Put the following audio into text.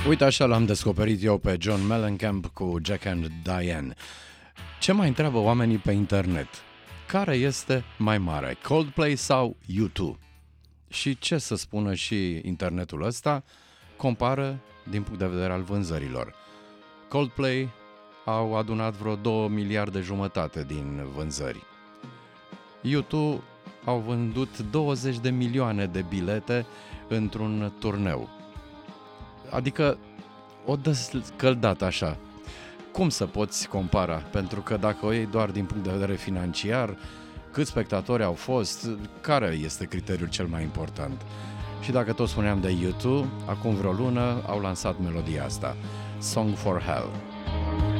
Uite așa l-am descoperit eu pe John Mellencamp cu Jack and Diane. Ce mai întreabă oamenii pe internet? Care este mai mare, Coldplay sau U2? Și ce să spună și internetul ăsta? Compară din punct de vedere al vânzărilor. Coldplay au adunat vreo 2 miliarde jumătate din vânzări. U2 au vândut 20 de milioane de bilete într-un turneu. Adică o descăldat așa. Cum să poți compara? Pentru că dacă o iei doar din punct de vedere financiar, câți spectatori au fost, care este criteriul cel mai important? Și dacă tot spuneam de U2, acum vreo lună au lansat melodia asta, Song for Hell.